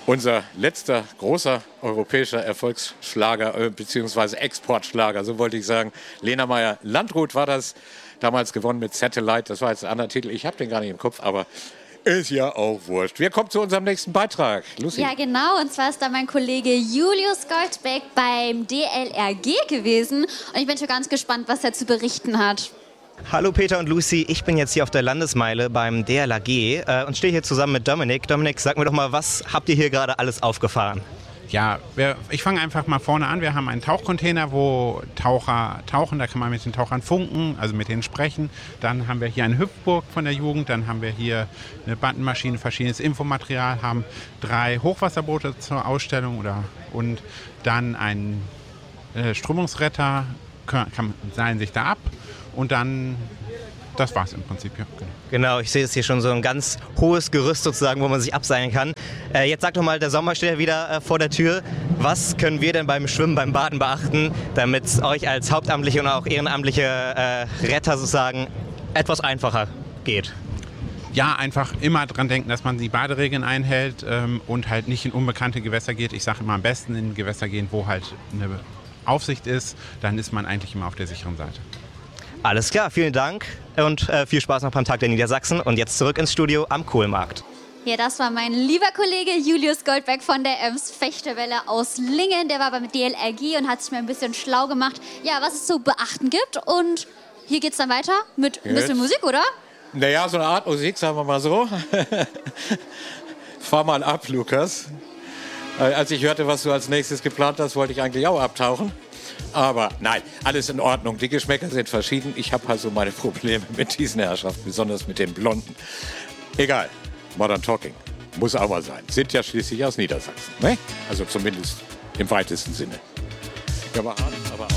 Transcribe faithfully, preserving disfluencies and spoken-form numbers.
Unser letzter großer europäischer Erfolgsschlager äh, bzw. Exportschlager, so wollte ich sagen. Lena Meyer-Landrut war das, damals gewonnen mit Satellite. Das war jetzt ein anderer Titel, ich habe den gar nicht im Kopf, aber ist ja auch wurscht. Wir kommen zu unserem nächsten Beitrag. Lucy. Ja, genau. Und zwar ist da mein Kollege Julius Goldbeck beim D L R G gewesen. Und ich bin schon ganz gespannt, was er zu berichten hat. Hallo Peter und Lucy, ich bin jetzt hier auf der Landesmeile beim D L R G äh, und stehe hier zusammen mit Dominik. Dominik, sag mir doch mal, was habt ihr hier gerade alles aufgefahren? Ja, wir, ich fange einfach mal vorne an. Wir haben einen Tauchcontainer, wo Taucher tauchen. Da kann man mit den Tauchern funken, also mit denen sprechen. Dann haben wir hier eine Hüpfburg von der Jugend. Dann haben wir hier eine Bandenmaschine, verschiedenes Infomaterial, haben drei Hochwasserboote zur Ausstellung oder, und dann einen äh, Strömungsretter, kann, kann seilen sich da ab. Und dann, das war's im Prinzip, ja. Genau. Genau, ich sehe jetzt hier schon so ein ganz hohes Gerüst sozusagen, wo man sich abseilen kann. Äh, jetzt sag doch mal, der Sommer steht ja wieder äh, vor der Tür. Was können wir denn beim Schwimmen, beim Baden beachten, damit es euch als hauptamtliche und auch ehrenamtliche äh, Retter sozusagen etwas einfacher geht? Ja, einfach immer dran denken, dass man die Baderegeln einhält ähm, und halt nicht in unbekannte Gewässer geht. Ich sage immer am besten in Gewässer gehen, wo halt eine Aufsicht ist. Dann ist man eigentlich immer auf der sicheren Seite. Alles klar, vielen Dank und äh, viel Spaß noch beim Tag der Niedersachsen und jetzt zurück ins Studio am Kohlmarkt. Ja, das war mein lieber Kollege Julius Goldbeck von der Ems Fechtewelle aus Lingen. Der war beim D L R G und hat sich mir ein bisschen schlau gemacht, ja, was es zu beachten gibt. Und hier geht's dann weiter mit ein bisschen Musik, oder? Naja, so eine Art Musik, sagen wir mal so. Fahr mal ab, Lukas. Äh, als ich hörte, was du als nächstes geplant hast, wollte ich eigentlich auch abtauchen. Aber nein, alles in Ordnung. Die Geschmäcker sind verschieden. Ich habe also meine Probleme mit diesen Herrschaften, besonders mit den Blonden. Egal, Modern Talking muss auch mal sein. Sind ja schließlich aus Niedersachsen, ne? Also zumindest im weitesten Sinne. Ja, aber, aber